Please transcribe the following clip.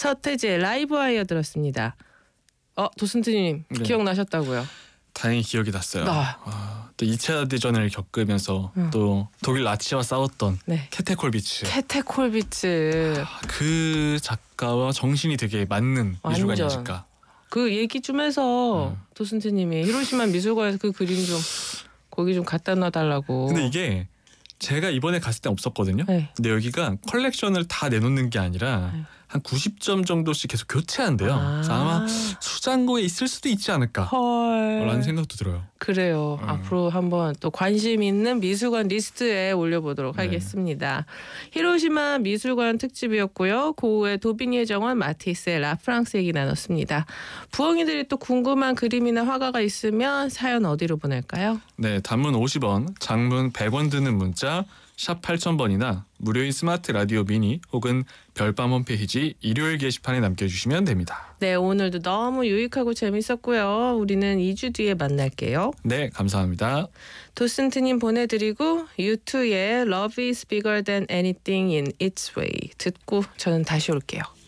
서태지의 라이브 와이어 들었습니다. 도슨트님 네. 기억나셨다고요? 다행히 기억이 났어요. 또 2차 대전을 겪으면서 또 독일 나치와 싸웠던 네. 캐테 콜비츠. 캐테 콜비츠. 그 작가와 정신이 되게 맞는 미술관이 완전. 아닐까. 그 얘기 좀 해서 도슨트님이 히로시마 미술관에서 그 그림 좀 거기 좀 갖다 놔달라고. 근데 이게 제가 이번에 갔을 땐 없었거든요. 네. 근데 여기가 컬렉션을 다 내놓는 게 아니라 한 90점 정도씩 계속 교체한대요. 그래서 아마 수장고에 있을 수도 있지 않을까 헐. 라는 생각도 들어요. 그래요. 앞으로 한번 또 관심 있는 미술관 리스트에 올려보도록 네. 하겠습니다. 히로시마 미술관 특집이었고요. 고우의 도비니에 정원, 마티스의 라프랑스 얘기 나눴습니다. 부엉이들이 또 궁금한 그림이나 화가가 있으면 사연 어디로 보낼까요? 네, 단문 50원, 장문 100원 드는 문자 샵 8000번이나 무료인 스마트 라디오 미니 혹은 별밤 홈페이지 일요일 게시판에 남겨주시면 됩니다. 네, 오늘도 너무 유익하고 재밌었고요. 우리는 2주 뒤에 만날게요. 네, 감사합니다. 도슨트님 보내드리고 U2의 Love is bigger than anything in its way 듣고 저는 다시 올게요.